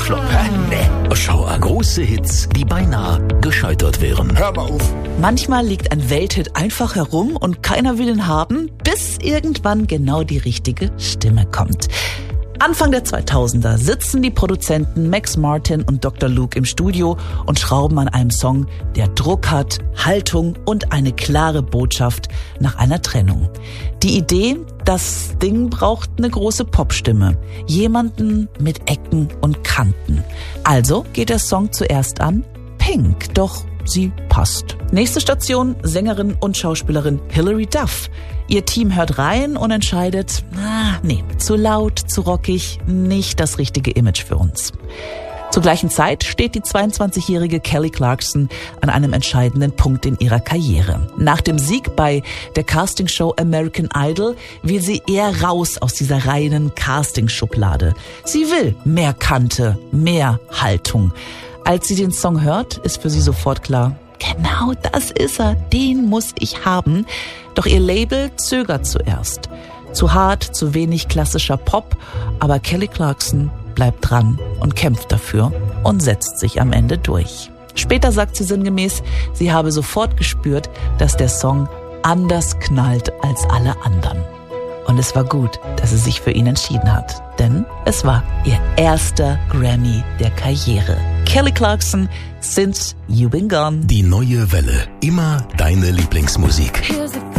Flop. Hä? Nee. Schau an. Große Hits, die beinahe gescheitert wären. Hör mal auf. Manchmal liegt ein Welthit einfach herum und keiner will ihn haben, bis irgendwann genau die richtige Stimme kommt. Anfang der 2000er sitzen die Produzenten Max Martin und Dr. Luke im Studio und schrauben an einem Song, der Druck hat, Haltung und eine klare Botschaft nach einer Trennung. Die Idee, das Ding braucht eine große Popstimme. Jemanden mit Ecken und Kanten. Also geht der Song zuerst an Pink, doch sie passt. Nächste Station, Sängerin und Schauspielerin Hilary Duff. Ihr Team hört rein und entscheidet, zu laut, zu rockig, nicht das richtige Image für uns. Zur gleichen Zeit steht die 22-jährige Kelly Clarkson an einem entscheidenden Punkt in ihrer Karriere. Nach dem Sieg bei der Castingshow American Idol will sie eher raus aus dieser reinen Castingschublade. Sie will mehr Kante, mehr Haltung. Als sie den Song hört, ist für sie sofort klar, genau das ist er, den muss ich haben. Doch ihr Label zögert zuerst. Zu hart, zu wenig klassischer Pop, aber Kelly Clarkson bleibt dran und kämpft dafür und setzt sich am Ende durch. Später sagt sie sinngemäß, sie habe sofort gespürt, dass der Song anders knallt als alle anderen. Und es war gut, dass sie sich für ihn entschieden hat, denn es war ihr erster Grammy der Karriere. Kelly Clarkson, Since You've Been Gone. Die neue Welle. Immer deine Lieblingsmusik.